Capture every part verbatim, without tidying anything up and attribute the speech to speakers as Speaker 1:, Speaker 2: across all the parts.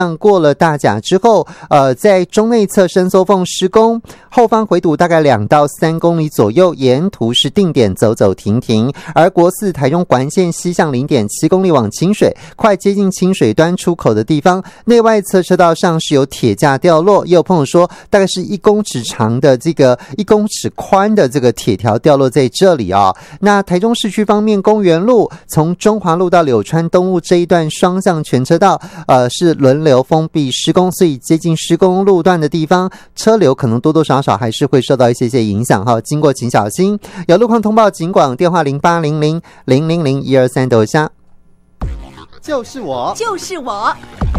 Speaker 1: 过了大甲之后，呃，在中内侧伸缩缝施工，后方回堵大概两到三公里左右，沿途是定点走走停停。而国四台中环线西向零点七公里往清水，快接近清水端出口的地方，内外侧车道上是有铁架掉落，也有朋友说大概是一公尺长的这个一公尺宽的这个铁条掉落在这里啊、哦。那台中市区方面，公园路从中华路到柳川东路这一段双向全车道，呃，是轮流封闭施工，所以接近施工路段的地方，车流可能多多少少还是会受到一些些影响哈。经过请小心。有路况通报警广电话零八零零零零零一二三等一下。就是我，
Speaker 2: 就是我。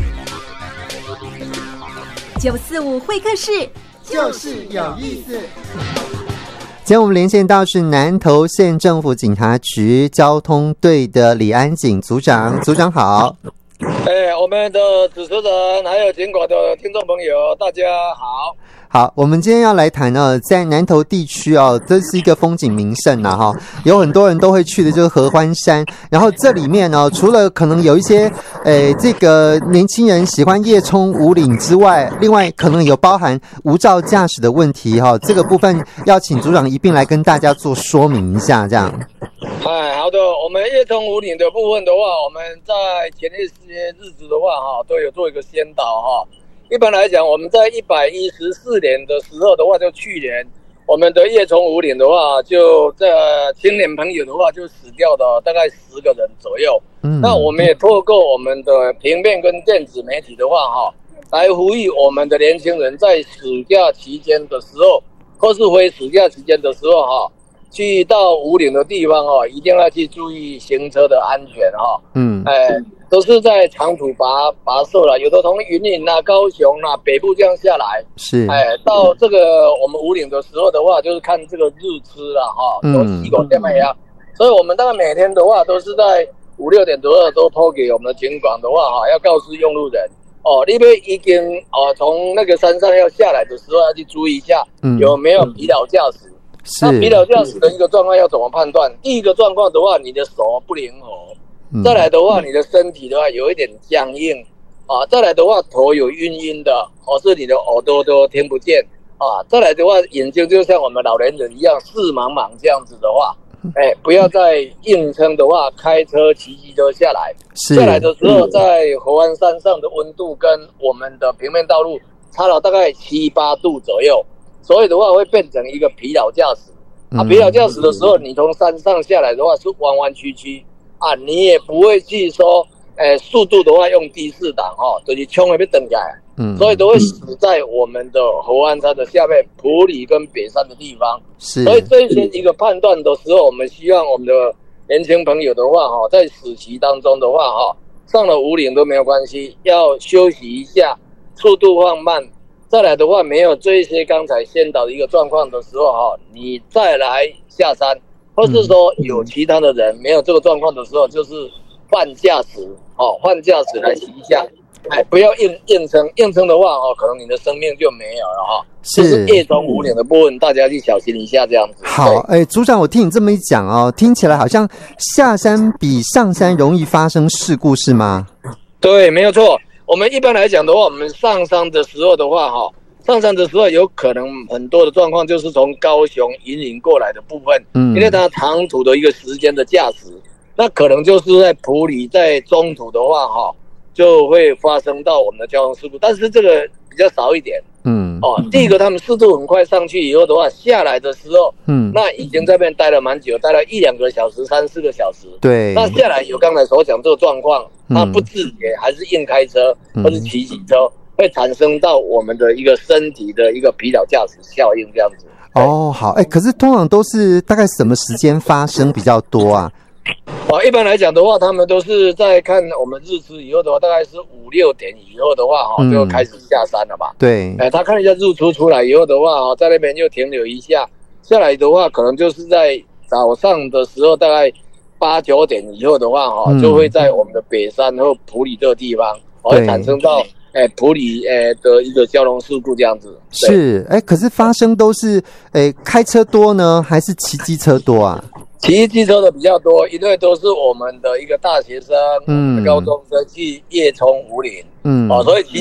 Speaker 2: 九四五会客室，
Speaker 1: 就是有意思。今天我们连线到是南投县政府警察局交通队的李安警组长，组长好。
Speaker 3: 哎，我们的主持人还有警广的听众朋友，大家好。
Speaker 1: 好，我们今天要来谈呢，在南投地区哦，这是一个风景名胜啊，哈，有很多人都会去的，就是合欢山。然后这里面呢，除了可能有一些，诶，这个年轻人喜欢夜冲五岭之外，另外可能有包含无照驾驶的问题哈、哦。这个部分要请组长一并来跟大家做说明一下，这样。
Speaker 3: 哎，好的，我们夜冲五岭的部分的话，我们在前一些日子的话，哈，都有做一个先导哈。一般来讲，我们在一百一十四年的时候的话，就去年我们的夜冲五岭的话，就在青年朋友的话就死掉的大概十个人左右。嗯，那我们也透过我们的平面跟电子媒体的话，哈，来呼吁我们的年轻人在暑假期间的时候，或是非暑假期间的时候，哈，去到五岭的地方哦，一定要去注意行车的安全哈。嗯，哎。都是在长途跋跋涉了，有的从云林啊、高雄啊、北部这样下来，是，哎，到这个我们五岭的时候的话，就是看这个日出啦，哈，有西狗店卖呀，所以我们大概每天的话都是在五六点左右都抛给我们的警广的话，哈，要告知用路人，哦，你们已经哦从那个山上要下来的时候要去注意一下，嗯，有没有疲劳驾驶？那疲劳驾驶的一个状况要怎么判断？第一个状况的话，你的手不灵活。再来的话，你的身体的话有一点僵硬啊。再来的话，头有晕晕的，或是你的耳朵都听不见啊。再来的话，眼睛就像我们老年人一样视茫茫这样子的话，哎，不要再硬撑的话，开车、骑机车下来。再来的时候，在合欢山上的温度跟我们的平面道路差了大概七八度左右，所以的话会变成一个疲劳驾驶啊。疲劳驾驶的时候，你从山上下来的话是弯弯曲曲。啊，你也不会去说，诶、呃，速度的话用低四档哈，就是冲那边等下来，嗯，所以都会死在我们的合欢山的下面埔里跟北山的地方。是，所以这些一个判断的时候，我们希望我们的年轻朋友的话哈，在死期当中的话哈，上了五岭都没有关系，要休息一下，速度放慢。再来的话，没有这些刚才先导的一个状况的时候哈，你再来下山。或是说有其他的人没有这个状况的时候，就是换驾驶哦，换驾驶来骑一下，哎，不要硬硬撑，硬撑的话哦，可能你的生命就没有了哈。是，就是夜冲五岭的部分，大家去小心一下这样子。
Speaker 1: 好，哎，组长，我听你这么一讲哦，听起来好像下山比上山容易发生事故，是吗？
Speaker 3: 对，没有错。我们一般来讲的话，我们上山的时候的话，哈。上山的时候有可能很多的状况就是从高雄引领过来的部分，嗯，因为它长途的一个时间的驾驶，那可能就是在埔里在中途的话哈，就会发生到我们的交通事故，但是这个比较少一点，嗯，哦，第一个他们速度很快上去以后的话，下来的时候，嗯，那已经在那边待了蛮久，待了一两个小时、三四个小时，对，那下来有刚才所讲这个状况，他不自觉还是硬开车或是骑机车。会产生到我们的一个身体的一个疲劳驾驶效应这样子。
Speaker 1: 哦，好，哎，可是通常都是大概什么时间发生比较多啊？
Speaker 3: 哦，一般来讲的话，他们都是在看我们日出以后的话，大概是五六点以后的话，哈、嗯，就开始下山了嘛。对，哎，他看一下日出出来以后的话，哈，在那边就停留一下，下来的话，可能就是在早上的时候，大概八九点以后的话，哈、嗯，就会在我们的北山或埔里这个地方，会产生到。哎，埔里哎的一个交通事故这样子
Speaker 1: 是哎，可是发生都是哎开车多呢，还是骑机车多啊？
Speaker 3: 骑机车的比较多，因为都是我们的一个大学生、嗯，高中生去夜冲武岭，嗯，哦，所以骑